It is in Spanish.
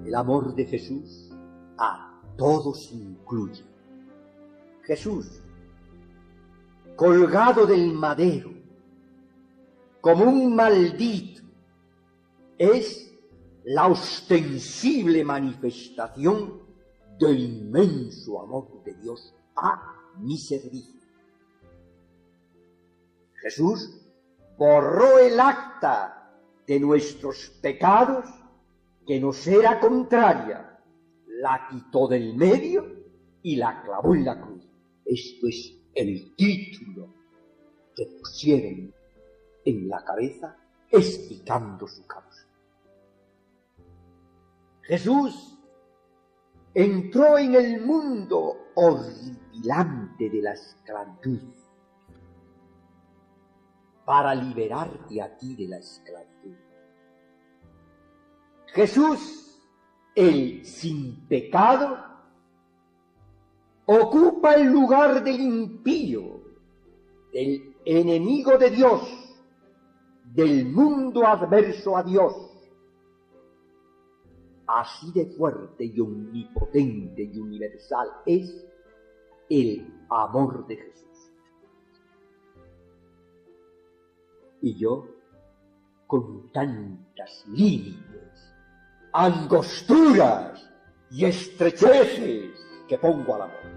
El amor de Jesús a todos incluye. Jesús, colgado del madero, como un maldito, es la ostensible manifestación del inmenso amor de Dios a mi servicio. Jesús borró el acta de nuestros pecados que nos era contraria, la quitó del medio y la clavó en la cruz. Esto es el título que pusieron en la cabeza explicando su causa. Jesús entró en el mundo horripilante de la esclavitud para liberarte a ti de la esclavitud. Jesús, el sin pecado, ocupa el lugar del impío, del enemigo de Dios, del mundo adverso a Dios. Así de fuerte y omnipotente y universal es el amor de Jesús. Y yo, con tantas límites, angosturas y estrecheces que pongo al amor,